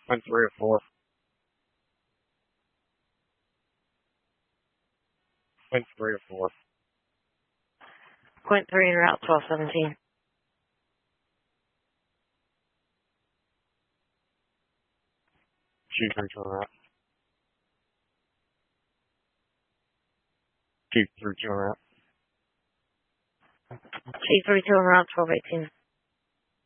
Point 304. Point 304. Point 3 en route 1217. Chief 32 en route. Chief 32 en route. Chief 32 en route 1218.